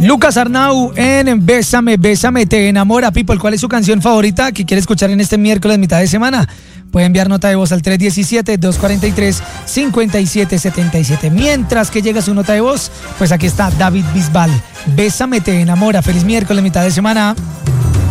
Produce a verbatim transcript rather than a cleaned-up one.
Lucas Arnau en Bésame, Bésame, te enamora. People, ¿cuál es su canción favorita que quiere escuchar en este miércoles mitad de semana? Puede enviar nota de voz al tres uno siete, dos cuatro tres, cinco siete siete siete. Mientras que llega su nota de voz, pues aquí está David Bisbal. Bésame, te enamora. Feliz miércoles mitad de semana.